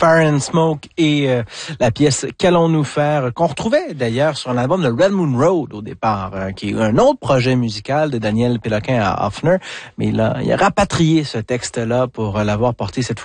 Fire and Smoke et la pièce Qu'allons-nous faire, qu'on retrouvait d'ailleurs sur l'album de Red Moon Road au départ, qui est un autre projet musical de Daniel Péloquin à Hoffner, mais là, il a rapatrié ce texte-là pour l'avoir porté cette fois